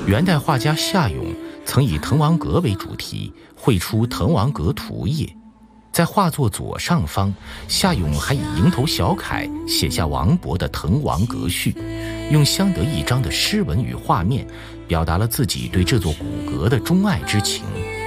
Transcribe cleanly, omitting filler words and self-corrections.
元代画家夏永曾以滕王阁为主题，绘出滕王阁图页。在画作左上方，夏永还以蝇头小楷写下王勃的《滕王阁序》，用相得益彰的诗文与画面，表达了自己对这座古阁的钟爱之情。